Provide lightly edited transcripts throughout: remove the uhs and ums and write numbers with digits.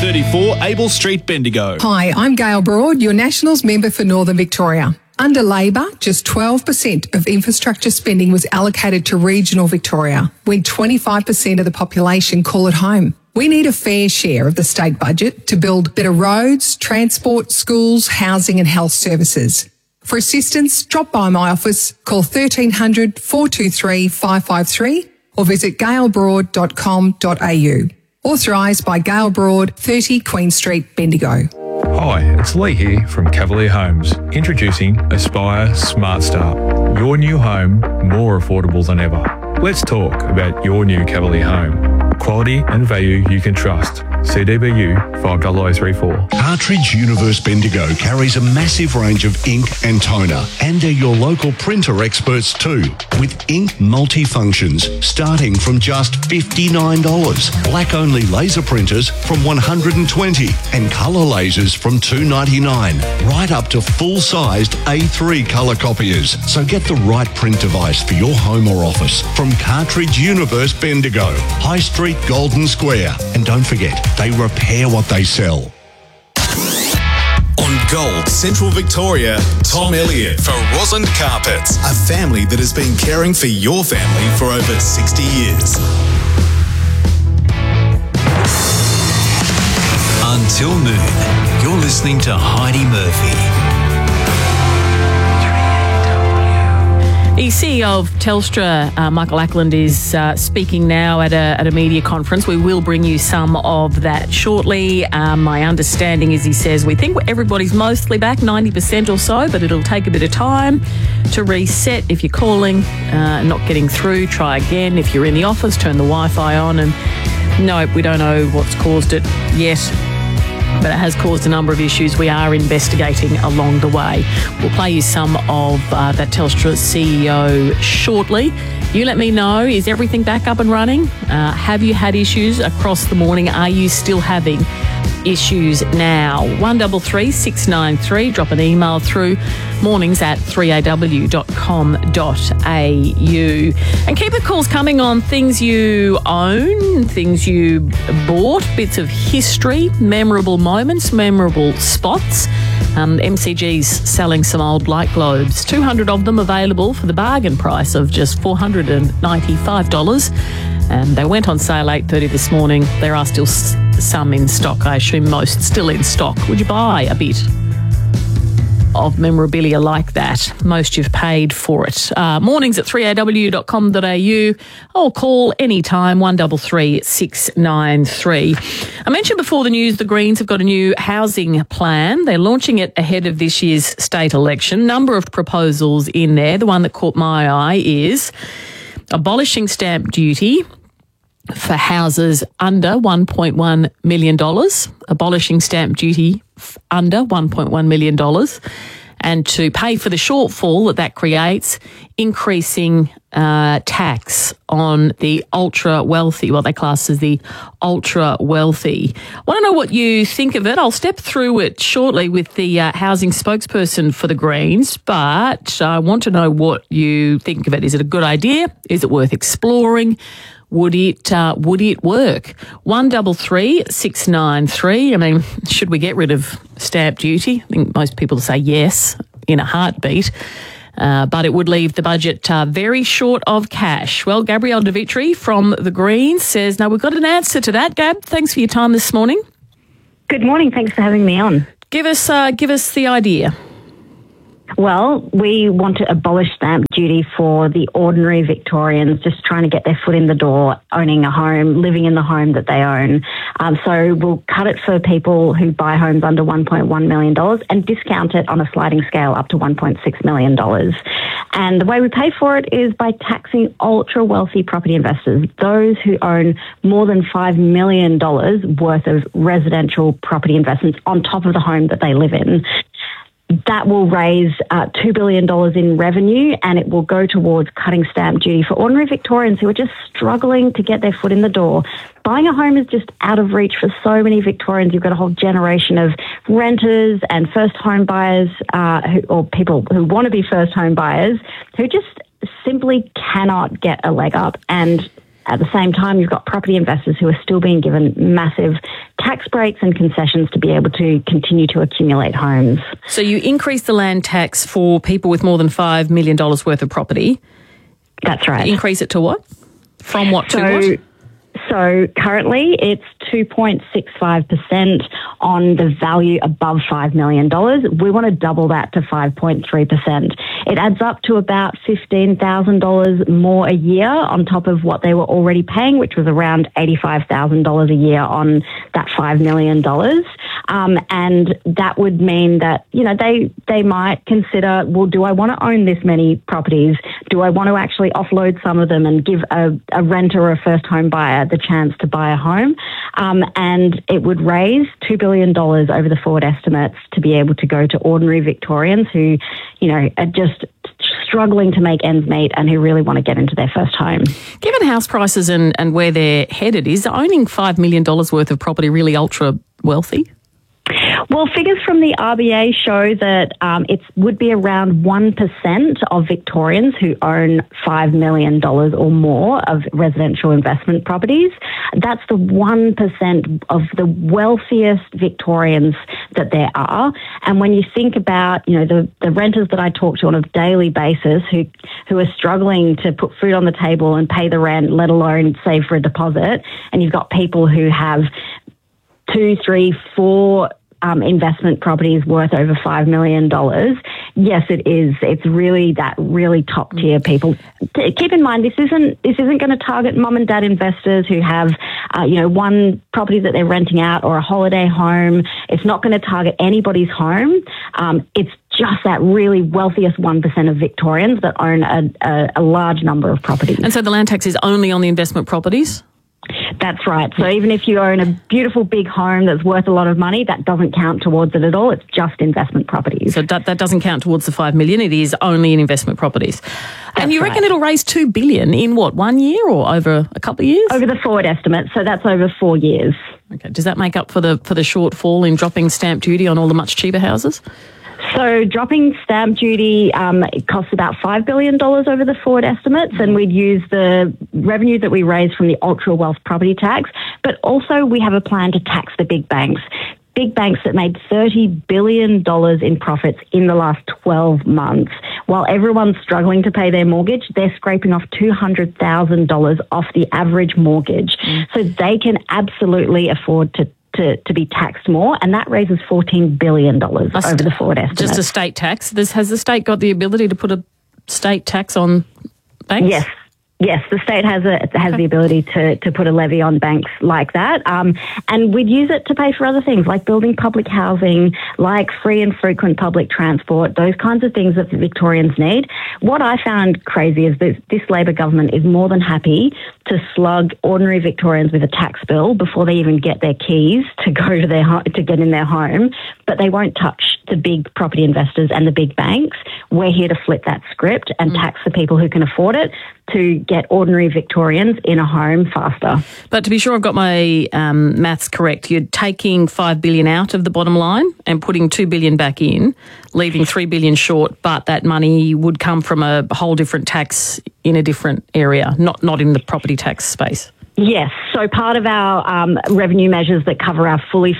34 Abel Street, Bendigo. Hi, I'm Gail Broad, your Nationals member for Northern Victoria. Under Labor, just 12% of infrastructure spending was allocated to regional Victoria, when 25% of the population call it home. We need a fair share of the state budget to build better roads, transport, schools, housing and health services. For assistance, drop by my office, call 1300 423 553 or visit gailbroad.com.au. Authorised by Gail Broad, 30 Queen Street, Bendigo. Hi, it's Lee here from Cavalier Homes, introducing Aspire Smart Start. Your new home, more affordable than ever. Let's talk about your new Cavalier home. Quality and value you can trust. CDBU 50034. Cartridge Universe Bendigo carries a massive range of ink and toner and are your local printer experts too, with ink multi-functions starting from just $59, black-only laser printers from $120 and colour lasers from $299, right up to full-sized A3 colour copiers. So get the right print device for your home or office from Cartridge Universe Bendigo, High Street, Golden Square. And don't forget, they repair what they sell. On Gold Central Victoria, Tom Elliott for Rosin Carpets, a family that has been caring for your family for over 60 years. Until noon, you're listening to Heidi Murphy. The CEO of Telstra, Michael Ackland, is speaking now at a media conference. We will bring you some of that shortly. My understanding is, he says, we think everybody's mostly back, 90% or so, but it'll take a bit of time to reset. If you're calling, not getting through, try again. If you're in the office, turn the Wi-Fi on. And no, we don't know what's caused it yet, but it has caused a number of issues we are investigating along the way. We'll play you some of that Telstra CEO shortly. You let me know, is everything back up and running? Have you had issues across the morning? Are you still having issues now? 133 693. Drop an email through mornings@3aw.com.au. And keep the calls coming on things you own, things you bought, bits of history, memorable moments, memorable spots. MCG's selling some old light globes, 200 of them available for the bargain price of just $495. And they went on sale 8:30 this morning. There are still some in stock. I assume most still in stock. Would you buy a bit of memorabilia like that? Most you've paid for it. Mornings@3aw.com.au or call anytime 133 693. I mentioned before the news the Greens have got a new housing plan. They're launching it ahead of this year's state election. Number of proposals in there. The one that caught my eye is abolishing stamp duty for houses under $1.1 million, abolishing stamp duty under $1.1 million, and to pay for the shortfall that creates, increasing tax on the ultra-wealthy, what they class as the ultra-wealthy. I want to know what you think of it. I'll step through it shortly with the housing spokesperson for the Greens, but I want to know what you think of it. Is it a good idea? Is it worth exploring? Would it work? 133 693. I mean, should we get rid of stamp duty? I think most people say yes in a heartbeat. But it would leave the budget very short of cash. Well, Gabrielle De Vitry from the Greens says, no, we've got an answer to that. Gab, thanks for your time this morning. Good morning. Thanks for having me on. Give us the idea. Well, we want to abolish stamp duty for the ordinary Victorians just trying to get their foot in the door, owning a home, living in the home that they own. So we'll cut it for people who buy homes under $1.1 million and discount it on a sliding scale up to $1.6 million. And the way we pay for it is by taxing ultra-wealthy property investors, those who own more than $5 million worth of residential property investments on top of the home that they live in. That will raise $2 billion in revenue, and it will go towards cutting stamp duty for ordinary Victorians who are just struggling to get their foot in the door. Buying a home is just out of reach for so many Victorians. You've got a whole generation of renters and first home buyers or people who want to be first home buyers who just simply cannot get a leg up. And at the same time, you've got property investors who are still being given massive tax breaks and concessions to be able to continue to accumulate homes. So you increase the land tax for people with more than $5 million worth of property. That's right. Increase it to what? From what to what? So currently it's 2.65% on the value above $5 million. We want to double that to 5.3%. It adds up to about $15,000 more a year on top of what they were already paying, which was around $85,000 a year on that $5 million. And that would mean that, you know, they might consider, well, do I want to own this many properties? Do I want to actually offload some of them and give a renter or a first home buyer the chance to buy a home? And it would raise $2 billion over the forward estimates to be able to go to ordinary Victorians who, you know, are just struggling to make ends meet and who really want to get into their first home. Given house prices and where they're headed, is owning $5 million worth of property really ultra wealthy? Well, figures from the RBA show that it would be around 1% of Victorians who own $5 million or more of residential investment properties. That's the 1% of the wealthiest Victorians that there are. And when you think about, you know, the renters that I talk to on a daily basis who are struggling to put food on the table and pay the rent, let alone save for a deposit, and you've got people who have 2, 3, 4 investment properties worth over $5 million. Yes, it is. It's really that really top tier people. Keep in mind, this isn't going to target mum and dad investors who have, one property that they're renting out or a holiday home. It's not going to target anybody's home. It's just that really wealthiest 1% of Victorians that own a large number of properties. And so the land tax is only on the investment properties? That's right. So even if you own a beautiful big home that's worth a lot of money, that doesn't count towards it at all. It's just investment properties. So that doesn't count towards the $5 million. It is only in investment properties. And you reckon it'll raise $2 billion in what, 1 year or over a couple of years? Over the forward estimate. So that's over 4 years. Okay. Does that make up for the shortfall in dropping stamp duty on all the much cheaper houses? So dropping stamp duty, it costs about $5 billion over the forward estimates, and we'd use the revenue that we raise from the ultra wealth property tax, but also we have a plan to tax the big banks. Big banks that made $30 billion in profits in the last 12 months. While everyone's struggling to pay their mortgage, they're scraping off $200,000 off the average mortgage. So they can absolutely afford to be taxed more, and that raises $14 billion over the forward estimate. Just a state tax? Has the state got the ability to put a state tax on banks? Yes, the state has the ability to put a levy on banks like that, and we'd use it to pay for other things like building public housing, like free and frequent public transport, those kinds of things that Victorians need. What I found crazy is that this Labor government is more than happy to slug ordinary Victorians with a tax bill before they even get their keys to go to get in their home, but they won't touch the big property investors and the big banks. We're here to flip that script and tax the people who can afford it to get ordinary Victorians in a home faster. But to be sure I've got my maths correct, you're taking $5 billion out of the bottom line and putting $2 billion back in, leaving $3 billion short, but that money would come from a whole different tax in a different area, not in the property tax space. Yes. So part of our revenue measures that cover our fully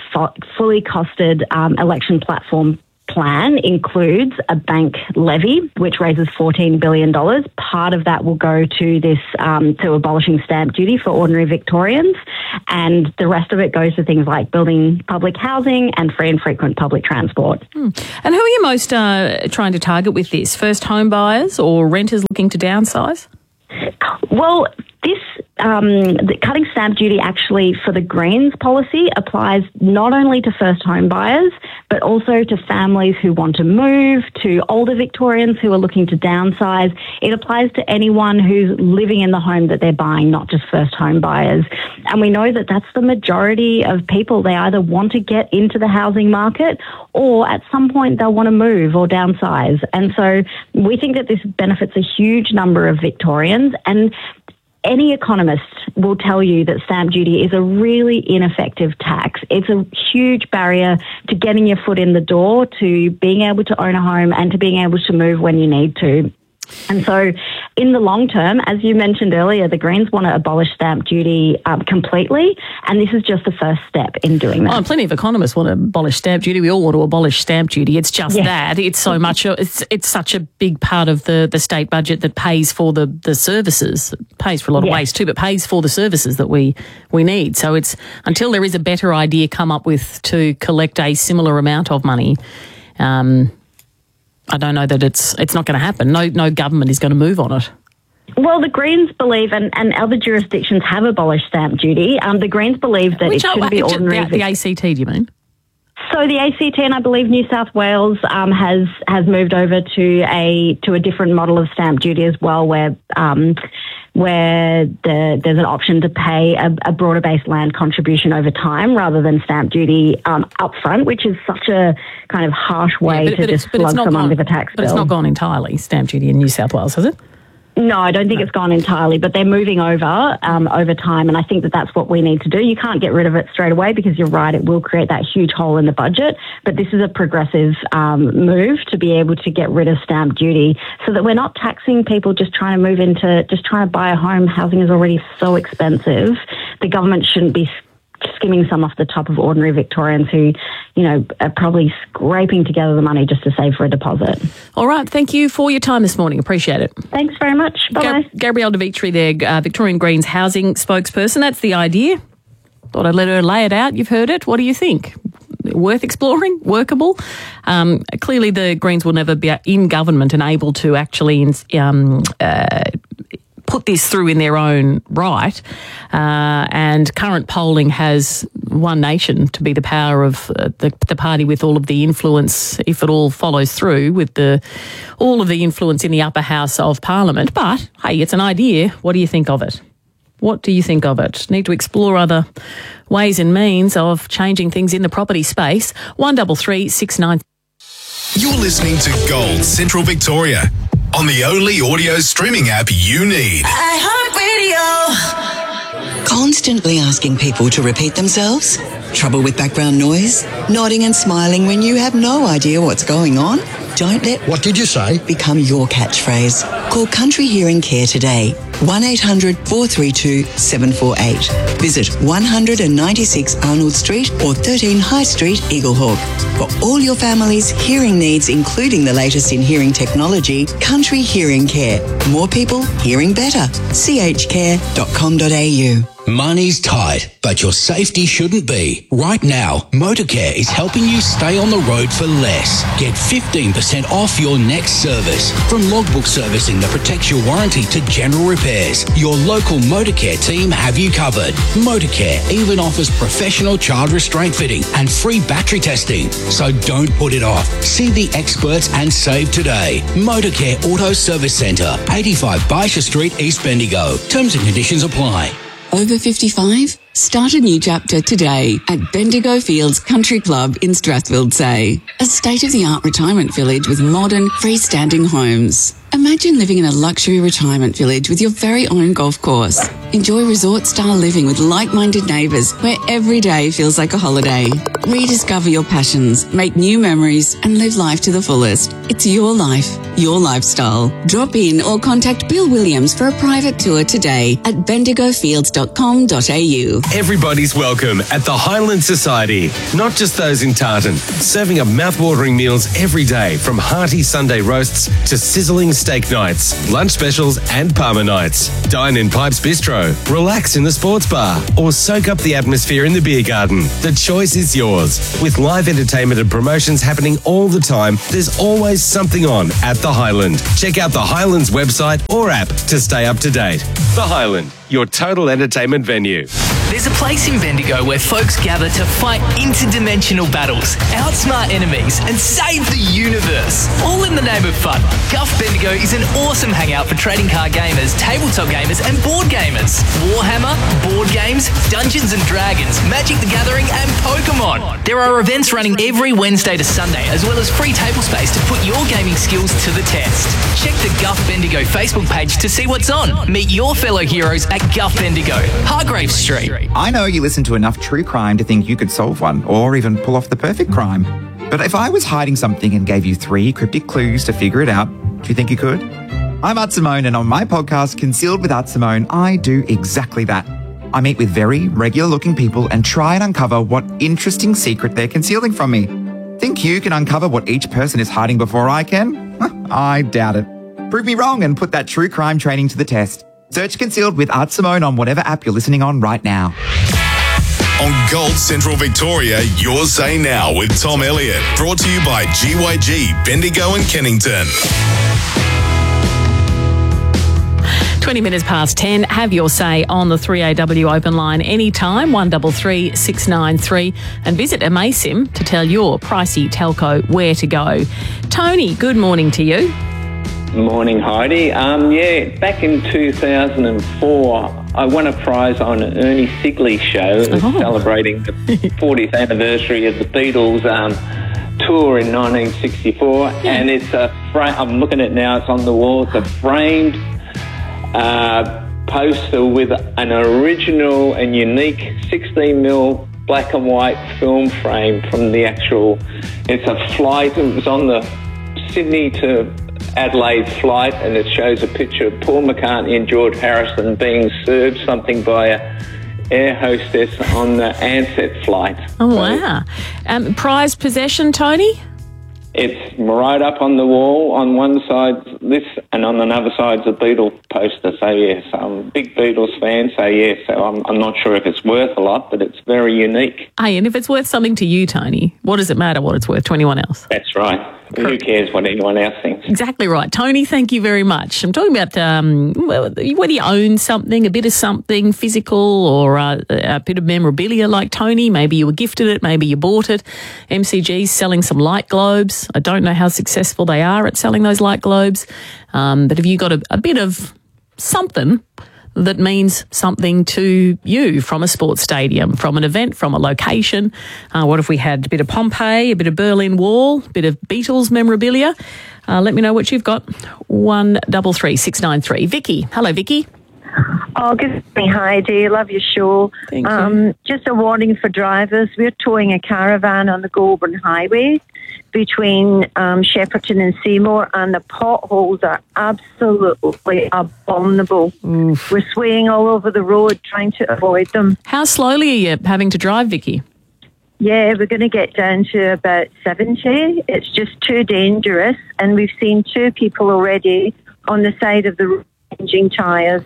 costed election platform plan includes a bank levy, which raises $14 billion. Part of that will go to this, to abolishing stamp duty for ordinary Victorians. And the rest of it goes to things like building public housing and free and frequent public transport. And who are you most trying to target with this? First home buyers or renters looking to downsize? Well, this the cutting stamp duty actually for the Greens policy applies not only to first home buyers, but also to families who want to move, to older Victorians who are looking to downsize. It applies to anyone who's living in the home that they're buying, not just first home buyers. And we know that that's the majority of people. They either want to get into the housing market or at some point they'll want to move or downsize. And so we think that this benefits a huge number of Victorians, and any economist will tell you that stamp duty is a really ineffective tax. It's a huge barrier to getting your foot in the door, to being able to own a home and to being able to move when you need to. And so in the long term, as you mentioned earlier, the Greens want to abolish stamp duty completely, and this is just the first step in doing that. Oh, plenty of economists want to abolish stamp duty. We all want to abolish stamp duty. It's just that it's so much. It's such a big part of the state budget that pays for the services. It pays for a lot of waste too, but pays for the services that we need. So it's until there is a better idea come up with to collect a similar amount of money. I don't know that it's not going to happen. No government is going to move on it. Well, the Greens believe, and other jurisdictions have abolished stamp duty. The Greens believe that it shouldn't be ordinary. The ACT, do you mean? So the ACT and I believe New South Wales has moved over to a different model of stamp duty as well, where there's an option to pay a broader based land contribution over time rather than stamp duty upfront, which is such a kind of harsh way to just slug someone with a tax bill. But it's not gone entirely, stamp duty in New South Wales, has it? No, I don't think it's gone entirely, but they're moving over time, and I think that that's what we need to do. You can't get rid of it straight away because you're right, it will create that huge hole in the budget, but this is a progressive move to be able to get rid of stamp duty so that we're not taxing people just trying to buy a home. Housing is already so expensive. The government shouldn't be skimming some off the top of ordinary Victorians who, are probably scraping together the money just to save for a deposit. All right. Thank you for your time this morning. Appreciate it. Thanks very much. Bye-bye. Gabrielle De Vitry there, Victorian Greens housing spokesperson. That's the idea. Thought I'd let her lay it out. You've heard it. What do you think? Worth exploring? Workable? Clearly the Greens will never be in government and able to actually put this through in their own right, and current polling has One Nation to be the power of the party with all of the influence, if it all follows through, with all of the influence in the upper house of Parliament. But, hey, it's an idea. What do you think of it? What do you think of it? Need to explore other ways and means of changing things in the property space. 133 690. You're listening to Gold Central Victoria on the only audio streaming app you need. iHeartRadio. Constantly asking people to repeat themselves? Trouble with background noise? Nodding and smiling when you have no idea what's going on? Don't let "What did you say?" become your catchphrase. Call Country Hearing Care today. 1-800-432-748. Visit 196 Arnold Street or 13 High Street, Eaglehawk. For all your family's hearing needs, including the latest in hearing technology, Country Hearing Care. More people hearing better. chcare.com.au. Money's tight, but your safety shouldn't be. Right now, Motorcare is helping you stay on the road for less. Get 15% off your next service. From logbook servicing that protects your warranty to general repairs, your local Motorcare team have you covered. Motorcare even offers professional child restraint fitting and free battery testing. So don't put it off. See the experts and save today. Motorcare Auto Service Centre, 85 Baisha Street, East Bendigo. Terms and conditions apply. Over 55? Start a new chapter today at Bendigo Fields Country Club in Strathfield-Say. A state-of-the-art retirement village with modern, freestanding homes. Imagine living in a luxury retirement village with your very own golf course. Enjoy resort-style living with like-minded neighbours where every day feels like a holiday. Rediscover your passions, make new memories and live life to the fullest. It's your life, your lifestyle. Drop in or contact Bill Williams for a private tour today at bendigofields.com.au. Everybody's welcome at the Highland Society, not just those in Tartan. Serving up mouth-watering meals every day, from hearty Sunday roasts to sizzling steak nights, lunch specials and Parma nights. Dine in Pipes Bistro, relax in the sports bar, or soak up the atmosphere in the beer garden. The choice is yours. With live entertainment and promotions happening all the time, there's always something on at the Highland. Check out the Highland's website or app to stay up to date. The Highland, your total entertainment venue. There's a place in Bendigo where folks gather to fight interdimensional battles, outsmart enemies, and save the universe. All in the name of fun. Guff Bendigo is an awesome hangout for trading card gamers, tabletop gamers, and board gamers. Warhammer, board games, Dungeons and Dragons, Magic the Gathering, and Pokemon. There are events running every Wednesday to Sunday, as well as free table space to put your gaming skills to the test. Check the Guff Bendigo Facebook page to see what's on. Meet your fellow heroes at Guff Bendigo, Hargrave Street. I know you listen to enough true crime to think you could solve one, or even pull off the perfect crime. But if I was hiding something and gave you 3 cryptic clues to figure it out, do you think you could? I'm Art Simone, and on my podcast, Concealed with Art Simone, I do exactly that. I meet with very regular-looking people and try and uncover what interesting secret they're concealing from me. Think you can uncover what each person is hiding before I can? I doubt it. Prove me wrong and put that true crime training to the test. Search Concealed with Art Simone on whatever app you're listening on right now. On Gold Central Victoria, your say now with Tom Elliott. Brought to you by GYG, Bendigo and Kennington. 20 minutes past 10. Have your say on the 3AW open line anytime, 133 693, and visit Amasim to tell your pricey telco where to go. Tony, good morning to you. Morning, Heidi. Back in 2004, I won a prize on Ernie Sigley's show celebrating the 40th anniversary of the Beatles tour in 1964, and it's I'm looking at it now, it's on the wall, it's a framed poster with an original and unique 16mm black and white film frame from the actual, it's a flight, it was on the Sydney to Adelaide flight, and it shows a picture of Paul McCartney and George Harrison being served something by a air hostess on the Ansett flight. Oh, wow. Prized possession, Tony? It's right up on the wall. On one side, this, and on another side's a Beatles poster. So, yes, I'm a big Beatles fan. So, yes, I'm not sure if it's worth a lot, but it's very unique. Hey, and if it's worth something to you, Tony, what does it matter what it's worth to anyone else? That's right. Who cares what anyone else thinks? Exactly right. Tony, thank you very much. I'm talking about whether you own something, a bit of something physical or a bit of memorabilia like Tony. Maybe you were gifted it, maybe you bought it. MCG's selling some light globes. I don't know how successful they are at selling those light globes, but have you got a bit of something that means something to you from a sports stadium, from an event, from a location? What if we had a bit of Pompeii, a bit of Berlin Wall, a bit of Beatles memorabilia? Let me know what you've got. 133 693. Vicky. Hello, Vicky. Oh, good morning, Heidi. Love your show. Thank you. Just a warning for drivers. We're towing a caravan on the Goulburn Highway between Shepparton and Seymour, and the potholes are absolutely abominable. Oof. We're swaying all over the road trying to avoid them. How slowly are you having to drive, Vicky? Yeah, we're going to get down to about 70. It's just too dangerous, and we've seen 2 people already on the side of the road changing tyres.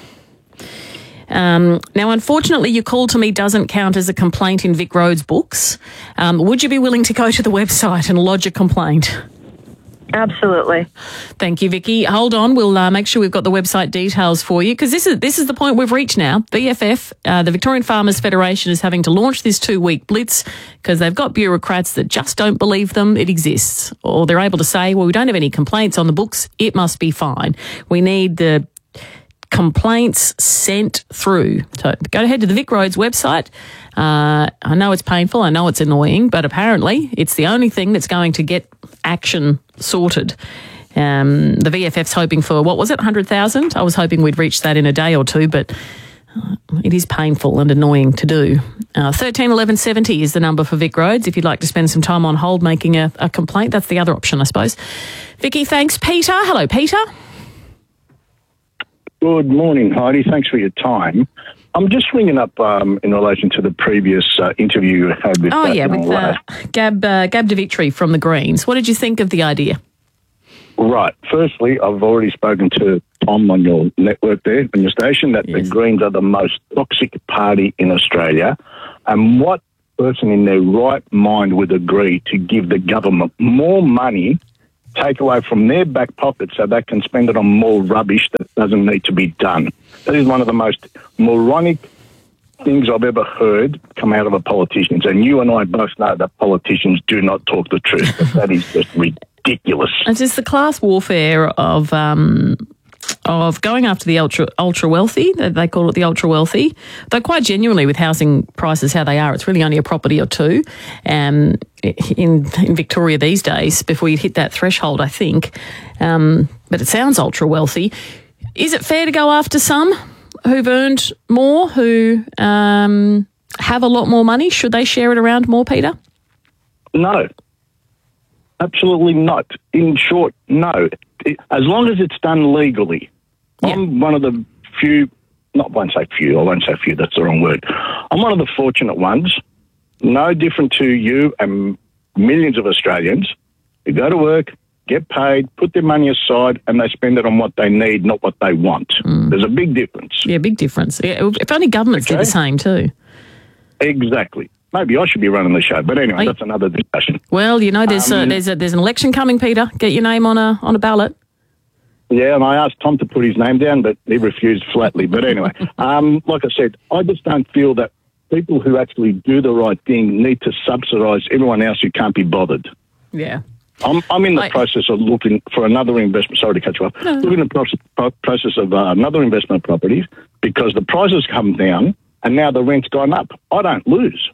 Now, unfortunately, your call to me doesn't count as a complaint in Vic Road's books. Would you be willing to go to the website and lodge a complaint? Absolutely. Thank you, Vicky. Hold on. We'll make sure we've got the website details for you, because this is the point we've reached now. VFF, the Victorian Farmers Federation, is having to launch this 2-week blitz because they've got bureaucrats that just don't believe it exists. Or they're able to say, well, we don't have any complaints on the books, it must be fine. We need the complaints sent through. So go ahead to the Vic Roads website. I know it's painful, I know it's annoying, but apparently it's the only thing that's going to get action sorted. The VFF's hoping for, 100,000? I was hoping we'd reach that in a day or two, but it is painful and annoying to do. 13 11 70 is the number for Vic Roads if you'd like to spend some time on hold making a complaint. That's the other option, I suppose. Vicky, thanks. Peter. Hello, Peter. Good morning, Heidi. Thanks for your time. I'm just ringing up in relation to the previous interview you had with Gab de Victory from the Greens. What did you think of the idea? Right. Firstly, I've already spoken to Tom on your network there, on your station, that the Greens are the most toxic party in Australia. And what person in their right mind would agree to give the government more money, take away from their back pocket so they can spend it on more rubbish that doesn't need to be done? That is one of the most moronic things I've ever heard come out of a politician. And you and I both know that politicians do not talk the truth. But that is just ridiculous. It's just the class warfare of going after the ultra wealthy. They call it the ultra wealthy. Though quite genuinely, with housing prices how they are, it's really only a property or two. In Victoria these days, before you hit that threshold, I think. But it sounds ultra wealthy. Is it fair to go after some who've earned more, who have a lot more money? Should they share it around more, Peter? No. Absolutely not. In short, no. as long as it's done legally. Yeah. I'm one of the few, I won't say few, that's the wrong word. I'm one of the fortunate ones, no different to you and millions of Australians who go to work, get paid, put their money aside, and they spend it on what they need, not what they want. There's a big difference. Yeah, big difference. Yeah, if only governments did the same too. Exactly. Maybe I should be running the show, but anyway, that's another discussion. Well, you know, there's an election coming, Peter. Get your name on a ballot. Yeah, and I asked Tom to put his name down, but he refused flatly. But anyway, like I said, I just don't feel that people who actually do the right thing need to subsidise everyone else who can't be bothered. Yeah. I'm in the process of looking for another investment. Sorry to cut you off. No. Looking at the process of another investment property because the prices come down and now the rent's gone up. I don't lose.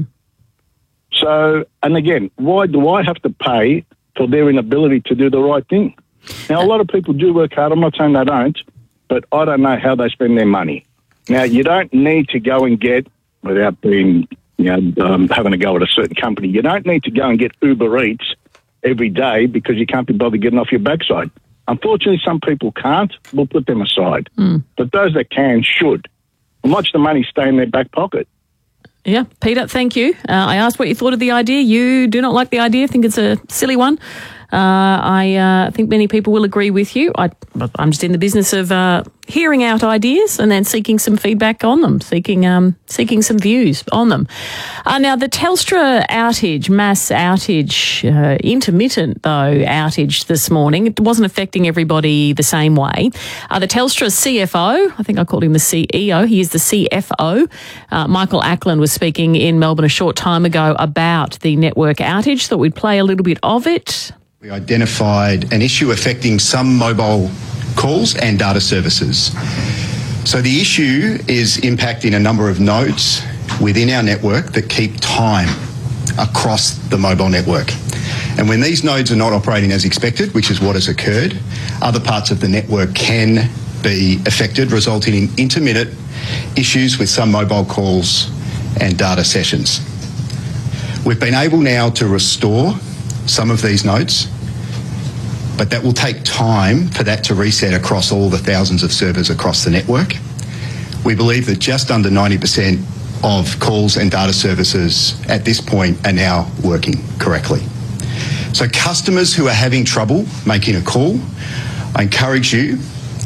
So, and again, why do I have to pay for their inability to do the right thing? Now, a lot of people do work hard. I'm not saying they don't, but I don't know how they spend their money. Now, you don't need to go and get, without being, having a go at a certain company, you don't need to go and get Uber Eats every day because you can't be bothered getting off your backside. Unfortunately, some people can't. We'll put them aside. But those that can should. And watch the money stay in their back pocket. Yeah, Peter, thank you. I asked what you thought of the idea. You do not like the idea, think it's a silly one. I think many people will agree with you. I'm just in the business of hearing out ideas and then seeking some feedback on them, seeking some views on them. Now, the Telstra outage, mass outage, intermittent, though, outage this morning, it wasn't affecting everybody the same way. The Telstra CFO, I think I called him the CEO, he is the CFO, Michael Ackland was speaking in Melbourne a short time ago about the network outage. Thought we'd play a little bit of it. We identified an issue affecting some mobile calls and data services. So the issue is impacting a number of nodes within our network that keep time across the mobile network. And when these nodes are not operating as expected, which is what has occurred, other parts of the network can be affected, resulting in intermittent issues with some mobile calls and data sessions. We've been able now to restore some of these nodes, but that will take time for that to reset across all the thousands of servers across the network. We believe that just under 90% of calls and data services at this point are now working correctly. So customers who are having trouble making a call, I encourage you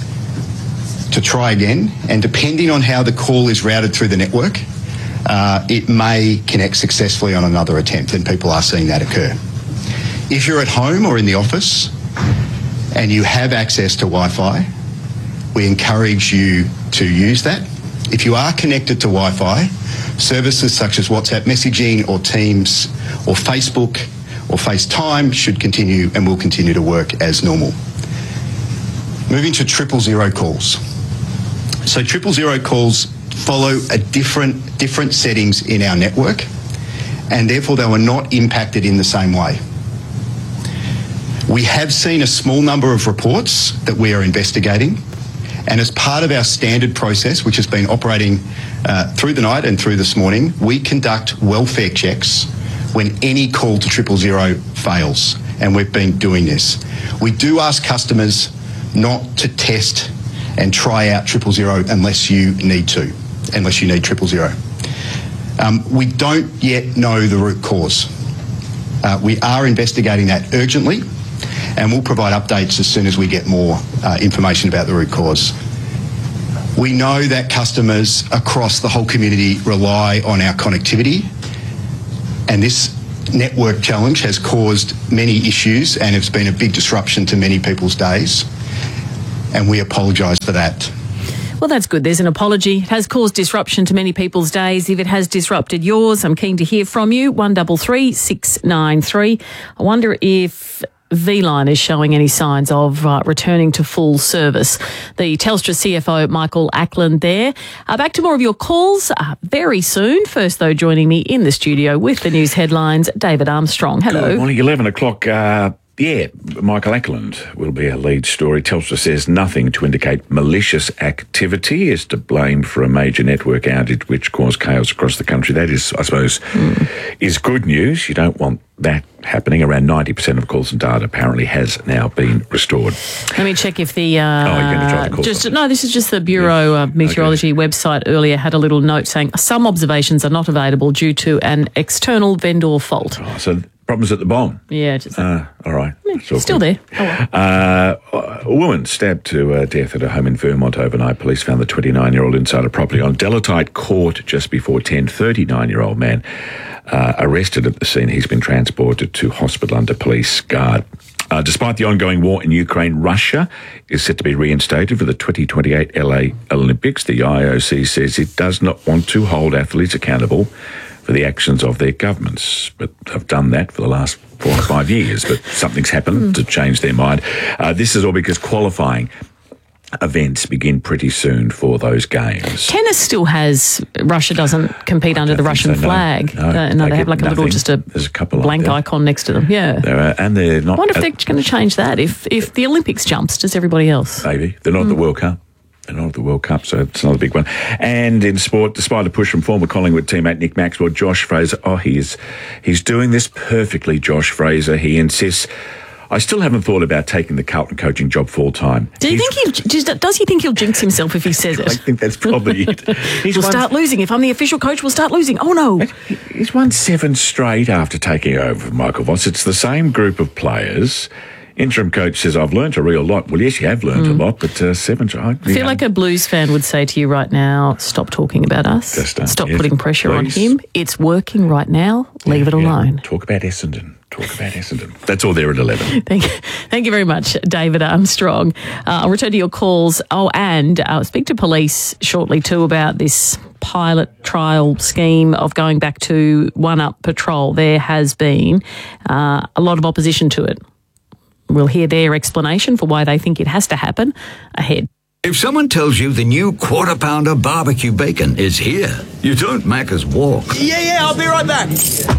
to try again, and depending on how the call is routed through the network, it may connect successfully on another attempt, and people are seeing that occur. If you're at home or in the office and you have access to Wi-Fi, we encourage you to use that. If you are connected to Wi-Fi, services such as WhatsApp messaging or Teams or Facebook or FaceTime should continue and will continue to work as normal. Moving to 000 calls. So 000 calls follow a different settings in our network, and therefore they were not impacted in the same way. We have seen a small number of reports that we are investigating, and as part of our standard process, which has been operating through the night and through this morning, we conduct welfare checks when any call to 000 fails, and we've been doing this. We do ask customers not to test and try out 000 unless you need 000. We don't yet know the root cause. We are investigating that urgently, and we'll provide updates as soon as we get more information about the root cause. We know that customers across the whole community rely on our connectivity, and this network challenge has caused many issues and it's been a big disruption to many people's days, and we apologise for that. Well, that's good. There's an apology. It has caused disruption to many people's days. If it has disrupted yours, I'm keen to hear from you. 133 693. I wonder if V-Line is showing any signs of returning to full service. The Telstra CFO, Michael Ackland there. Back to more of your calls very soon. First, though, joining me in the studio with the news headlines, David Armstrong. Hello. Good morning. 11 o'clock Michael Ackland will be a lead story. Telstra says nothing to indicate malicious activity is to blame for a major network outage which caused chaos across the country. That is, I suppose, is good news. You don't want that happening. Around 90% of calls and data apparently has now been restored. Let me check if the... you're going to try to call No, this is just the Bureau of Meteorology website earlier had a little note saying some observations are not available due to an external vendor fault. Oh, so problems at the bomb? Yeah. Just all right. still there. A woman stabbed to death at a home in Vermont overnight. Police found the 29-year-old inside a property on Delatite Court just before 10. 39-year-old man arrested at the scene. He's been transported to hospital under police guard. Despite the ongoing war in Ukraine, Russia is set to be reinstated for the 2028 LA Olympics. The IOC says it does not want to hold athletes accountable for the actions of their governments, but have done that for the last 4 or 5 years, but something's happened to change their mind. This is all because qualifying events begin pretty soon for those games. Tennis still has... Russia doesn't compete under the Russian flag. No, they have like a little, just a blank icon next to them. Yeah. And they're not... I wonder if they're going to change that. If the Olympics jumps, does everybody else? Maybe. They're not at the World Cup. They're not at the World Cup, so it's another big one. And in sport, despite a push from former Collingwood teammate Nick Maxwell, Josh Fraser, he's doing this perfectly, Josh Fraser. He insists, I still haven't thought about taking the Carlton coaching job full-time. Does he think he'll jinx himself if he says it? I think that's probably it. We'll start losing. If I'm the official coach, we'll start losing. Oh, no. He's won 7 straight after taking over from Michael Voss. It's the same group of players. Interim coach says, I've learnt a real lot. Well, yes, you have learnt a lot, but 7... I feel like a Blues fan would say to you right now, stop talking about us. Stop putting pressure on him. It's working right now. Leave it alone. Talk about Essendon. That's all there at 11. Thank you very much, David Armstrong. I'll return to your calls. And I'll speak to police shortly too about this pilot trial scheme of going back to one-up patrol. There has been a lot of opposition to it. We'll hear their explanation for why they think it has to happen ahead. If someone tells you the new Quarter Pounder barbecue bacon is here, you don't Macca's walk. Yeah, I'll be right back.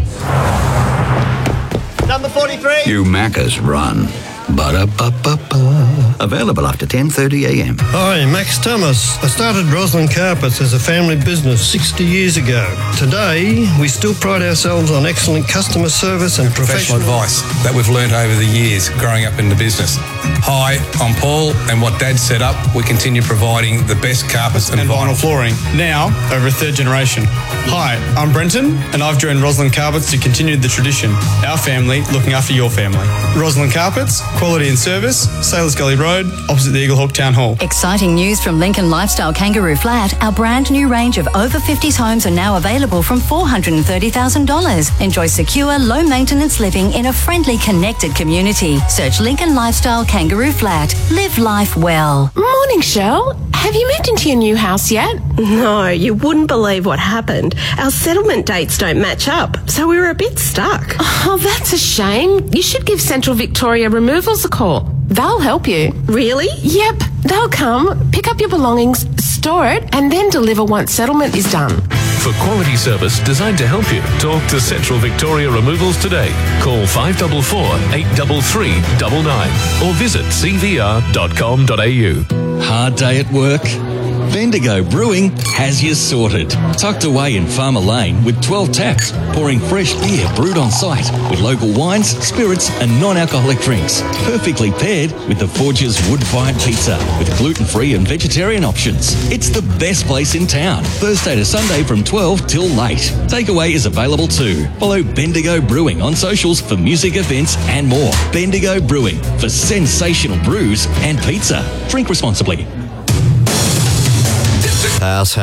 Number 43. You Macca's run. Ba-da-ba-ba-ba. Available after 10:30 a.m. Hi, Max Thomas. I started Roslyn Carpets as a family business 60 years ago. Today, we still pride ourselves on excellent customer service and professional advice that we've learnt over the years growing up in the business. Hi, I'm Paul, and what Dad set up, we continue providing the best carpets and vinyl flooring, now over a third generation. Hi, I'm Brenton, and I've joined Roslyn Carpets to continue the tradition. Our family looking after your family. Roslyn Carpets, quality and service, Sailors Gully Road, opposite the Eagle Hawk Town Hall. Exciting news from Lincoln Lifestyle Kangaroo Flat. Our brand new range of over 50s homes are now available from $430,000. Enjoy secure, low maintenance living in a friendly, connected community. Search Lincoln Lifestyle Kangaroo Flat. Live life well. Morning, Shell. Have you moved into your new house yet? No, you wouldn't believe what happened. Our settlement dates don't match up, so we were a bit stuck. Oh, that's a shame. You should give Central Victoria Removals a call. They'll help you. Really? Yep. They'll come, pick up your belongings, store it, and then deliver once settlement is done. For quality service designed to help you, talk to Central Victoria Removals today. Call 544 833 99 or visit cvr.com.au. Hard day at work? Bendigo Brewing has you sorted. Tucked away in Farmer Lane with 12 taps, pouring fresh beer brewed on site with local wines, spirits and non-alcoholic drinks. Perfectly paired with the Forge's wood-fired pizza with gluten-free and vegetarian options. It's the best place in town. Thursday to Sunday from 12 till late. Takeaway is available too. Follow Bendigo Brewing on socials for music events and more. Bendigo Brewing for sensational brews and pizza. Drink responsibly. House.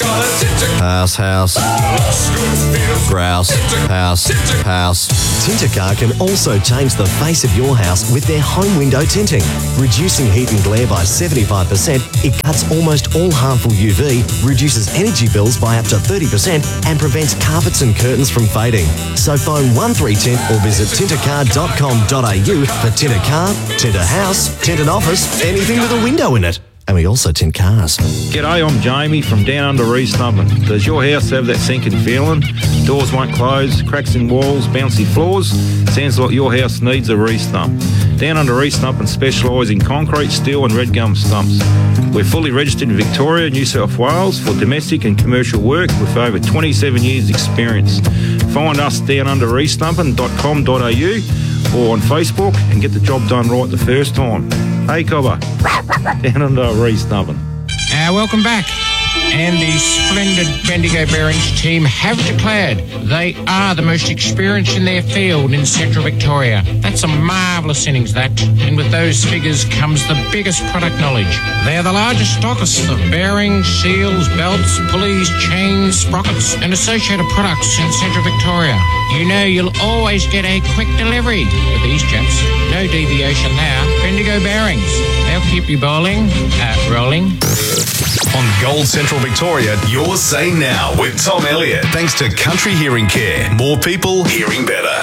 Grouse. Tintercar can also change the face of your house with their home window tinting. Reducing heat and glare by 75%, it cuts almost all harmful UV, reduces energy bills by up to 30% and prevents carpets and curtains from fading. So phone 1310 or visit tintercar.com.au for Tintercar, Tinter House, Tinted Office, anything with a window in it. And we also tint cars. G'day, I'm Jamie from down under East Nubbin. Does your house have that sinking feeling? Doors won't close, cracks in walls, bouncy floors? Sounds like your house needs a re-stump. Down under East Nubbin specialise in concrete, steel and red gum stumps. We're fully registered in Victoria, New South Wales for domestic and commercial work with over 27 years experience. Find us down under eastnubbin.com.au or on Facebook and get the job done right the first time. Hey, Cobber. Down under East Nubbin. Welcome back. And the splendid Bendigo Bearings team have declared they are the most experienced in their field in Central Victoria. That's a marvellous innings, that. And with those figures comes the biggest product knowledge. They are the largest stockists of bearings, seals, belts, pulleys, chains, sprockets and associated products in Central Victoria. You know you'll always get a quick delivery with these chaps. No deviation there. Bendigo Bearings. They'll keep you rolling. On Gold Central Victoria, your Say Now with Tom Elliott. Thanks to Country Hearing Care. More people hearing better.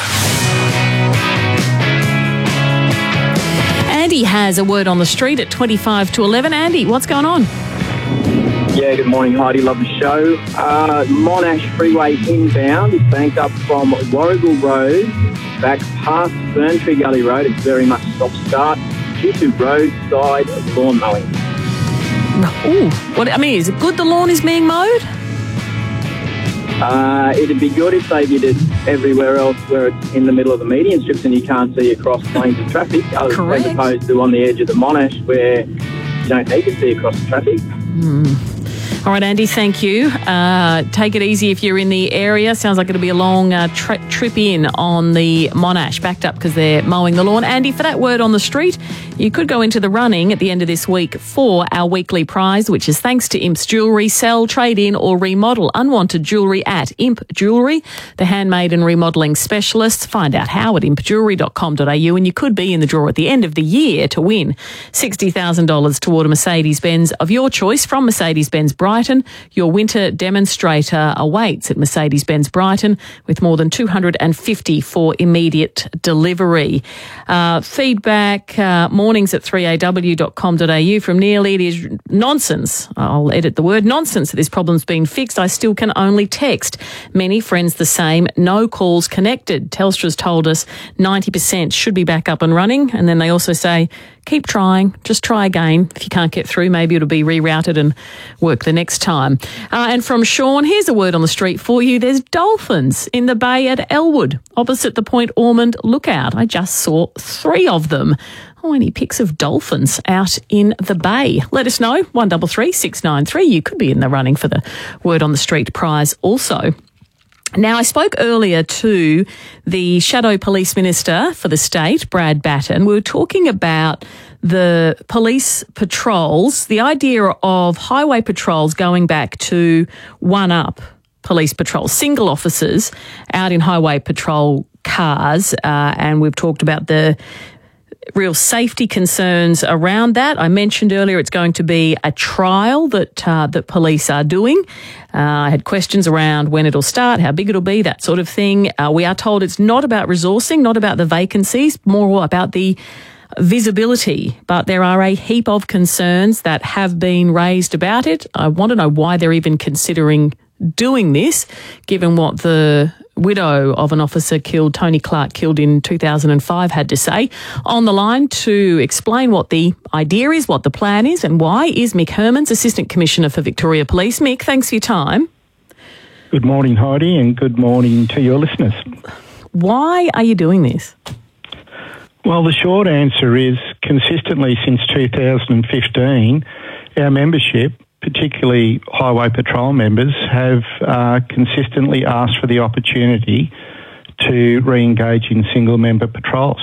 Andy has a word on the street at 25 to 11. Andy, what's going on? Yeah, good morning, Heidi. Love the show. Monash Freeway inbound is banked up from Warrigal Road back past Ferntree Gully Road. It's very much stop-start due to roadside lawn mowing. Ooh, is it good the lawn is being mowed? It'd be good if they did it everywhere else where it's in the middle of the median strips and you can't see across lanes of traffic, as opposed to on the edge of the Monash where you don't need to see across the traffic. All right, Andy, thank you. Take it easy if you're in the area. Sounds like it'll be a long trip in on the Monash, backed up because they're mowing the lawn. Andy, for that word on the street, you could go into the running at the end of this week for our weekly prize, which is thanks to Imp's Jewellery. Sell, trade in or remodel unwanted jewellery at Imp Jewellery, the handmade and remodelling specialists. Find out how at impjewellery.com.au and you could be in the draw at the end of the year to win $60,000 toward a Mercedes-Benz of your choice from Mercedes-Benz Brighton. Your winter demonstrator awaits at Mercedes-Benz Brighton with more than 250 for immediate delivery. Feedback, mornings at 3aw.com.au from Neil. It is nonsense. I'll edit the word nonsense that this problem's been fixed. I still can only text. Many friends the same. No calls connected. Telstra's told us 90% should be back up and running. And then they also say, keep trying. Just try again. If you can't get through, maybe it'll be rerouted and work the next time. And from Sean, here's a word on the street for you. There's dolphins in the bay at Elwood, opposite the Point Ormond lookout. I just saw 3 of them. Oh, any pics of dolphins out in the bay? Let us know, 133 693. You could be in the running for the word on the street prize also. Now, I spoke earlier to the Shadow Police Minister for the state, Brad Batten. We were talking about the police patrols, the idea of highway patrols going back to one-up police patrols, single officers out in highway patrol cars, and we've talked about the real safety concerns around that. I mentioned earlier it's going to be a trial that police are doing. I had questions around when it'll start, how big it'll be, that sort of thing. We are told it's not about resourcing, not about the vacancies, more about the visibility. But there are a heap of concerns that have been raised about it. I want to know why they're even considering doing this, given what the widow of an officer killed, Tony Clark, killed in 2005, had to say. On the line to explain what the idea is, what the plan is and why is Mick Hermans, Assistant Commissioner for Victoria Police. Mick, thanks for your time. Good morning, Heidi, and good morning to your listeners. Why are you doing this? Well, the short answer is consistently since 2015, our membership, particularly highway patrol members, have consistently asked for the opportunity to re-engage in single-member patrols.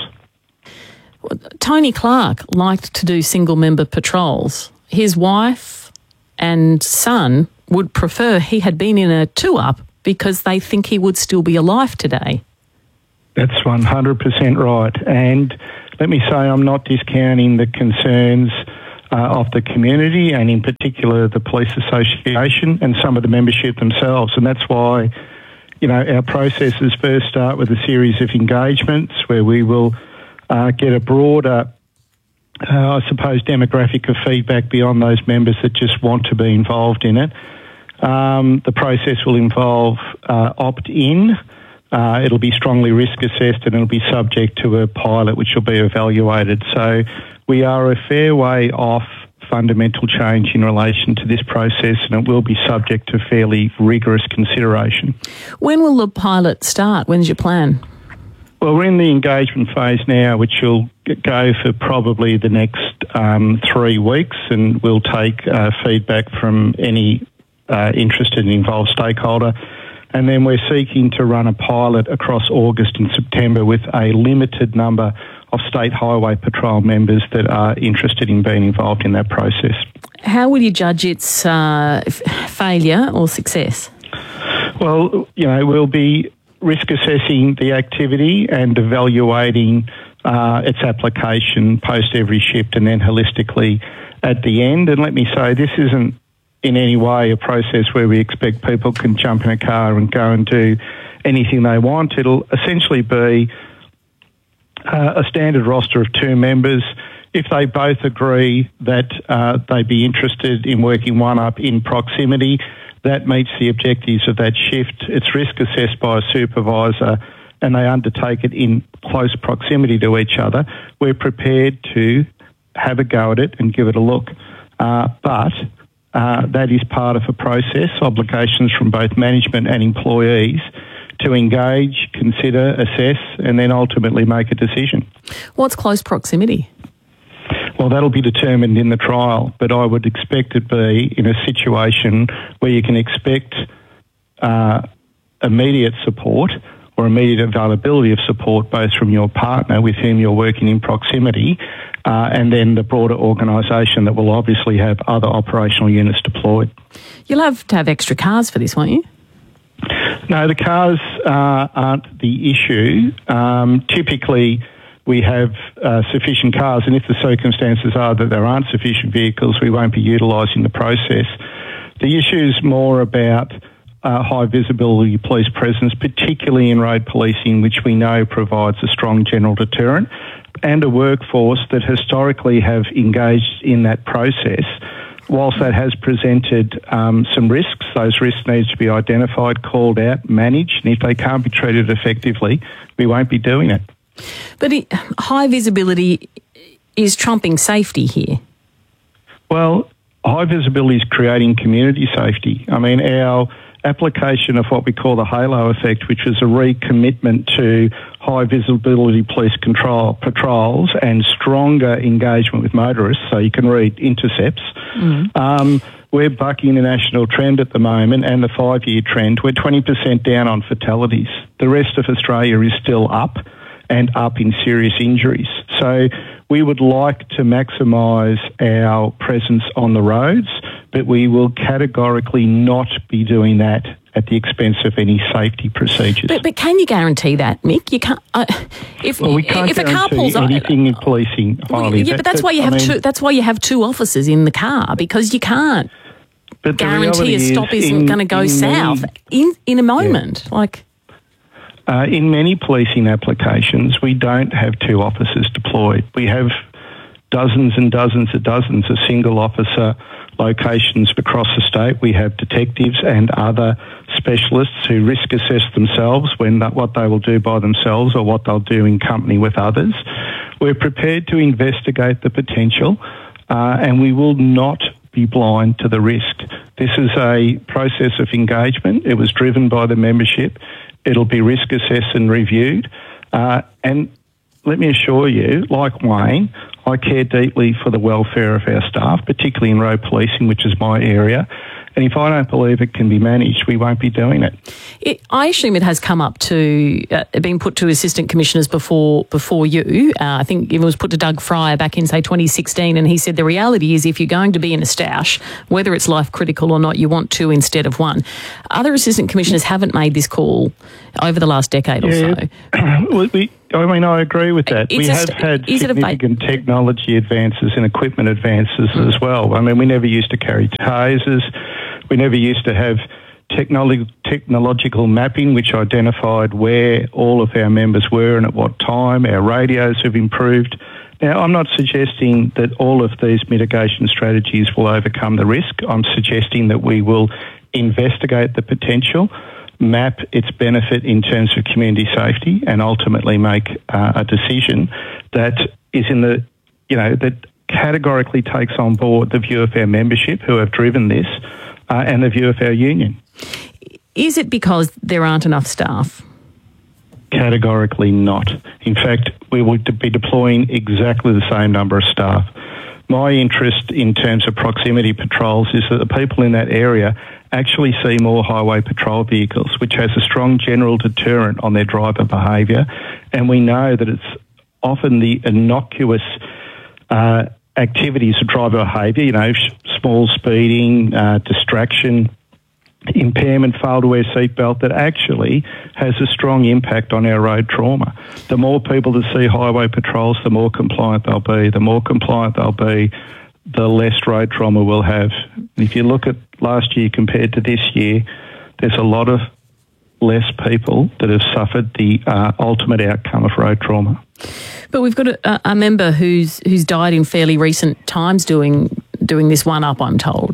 Tony Clark liked to do single-member patrols. His wife and son would prefer he had been in a two-up because they think he would still be alive today. That's 100% right. And let me say I'm not discounting the concerns of the community and in particular the Police Association and some of the membership themselves. And that's why, our processes first start with a series of engagements where we will get a broader I suppose, demographic of feedback beyond those members that just want to be involved in it. The process will involve opt-in. It'll be strongly risk assessed and it'll be subject to a pilot which will be evaluated. So we are a fair way off fundamental change in relation to this process, and it will be subject to fairly rigorous consideration. When will the pilot start? When's your plan? Well, we're in the engagement phase now, which will go for probably the next 3 weeks, and we'll take feedback from any interested and involved stakeholder. And then we're seeking to run a pilot across August and September with a limited number of State Highway Patrol members that are interested in being involved in that process. How will you judge its failure or success? Well, we'll be risk assessing the activity and evaluating its application post every shift and then holistically at the end. And let me say, this isn't in any way a process where we expect people can jump in a car and go and do anything they want. It'll essentially be a standard roster of 2 members. If they both agree that they'd be interested in working one up in proximity, that meets the objectives of that shift. It's risk assessed by a supervisor and they undertake it in close proximity to each other. We're prepared to have a go at it and give it a look. But that is part of a process, obligations from both management and employees to engage, consider, assess, and then ultimately make a decision. What's close proximity? Well, that'll be determined in the trial, but I would expect it be in a situation where you can expect immediate support or immediate availability of support both from your partner with whom you're working in proximity and then the broader organisation that will obviously have other operational units deployed. You'll have to have extra cars for this, won't you? No, the cars aren't the issue. Typically, we have sufficient cars, and if the circumstances are that there aren't sufficient vehicles, we won't be utilising the process. The issue is more about high visibility police presence, particularly in road policing, which we know provides a strong general deterrent, and a workforce that historically have engaged in that process. Whilst that has presented some risks, those risks need to be identified, called out, managed, and if they can't be treated effectively, we won't be doing it. But high visibility is trumping safety here. Well, high visibility is creating community safety. I mean, our application of what we call the halo effect, which is a recommitment to high visibility police patrols and stronger engagement with motorists, so you can read intercepts. We're bucking the national trend at the moment and the 5-year trend. We're 20% down on fatalities. The rest of Australia is still up and up in serious injuries. So we would like to maximise our presence on the roads, but we will categorically not be doing that at the expense of any safety procedures. But can you guarantee that, Mick? You can't. We can't if a car pulls anything in policing. Yeah, but that's why you have that's why you have 2 officers in the car, because you can't guarantee a stop isn't going to go south in a moment. In many policing applications, we don't have 2 officers deployed. We have dozens and dozens of single officer locations across the state. We have detectives and other specialists who risk assess themselves what they will do by themselves or what they'll do in company with others. We're prepared to investigate the potential and we will not be blind to the risk. This is a process of engagement. It was driven by the membership. It'll be risk assessed and reviewed. And let me assure you, like Wayne, I care deeply for the welfare of our staff, particularly in road policing, which is my area. And if I don't believe it can be managed, we won't be doing it. I assume it has come up to being put to assistant commissioners before you. I think it was put to Doug Fryer back in, say, 2016, and he said the reality is if you're going to be in a stash, whether it's life critical or not, you want 2 instead of 1. Other assistant commissioners haven't made this call over the last decade or so. I agree with that. We have had significant technology advances and equipment advances as well. I mean, we never used to carry tasers. We never used to have technological mapping, which identified where all of our members were and at what time. Our radios have improved. Now, I'm not suggesting that all of these mitigation strategies will overcome the risk. I'm suggesting that we will investigate the potential, map its benefit in terms of community safety, and ultimately make a decision that is that categorically takes on board the view of our membership who have driven this and the view of our union. Is it because there aren't enough staff? Categorically not. In fact, we will be deploying exactly the same number of staff. My interest in terms of proximity patrols is that the people in that area actually see more highway patrol vehicles, which has a strong general deterrent on their driver behaviour. And we know that it's often the innocuous activities of driver behaviour, small speeding, distraction, impairment, fail to wear seatbelt, that actually has a strong impact on our road trauma. The more people that see highway patrols, the more compliant they'll be. The more compliant they'll be, the less road trauma we'll have. If you look at last year compared to this year, there's a lot of less people that have suffered the ultimate outcome of road trauma. But we've got a member who's died in fairly recent times doing this one up, I'm told.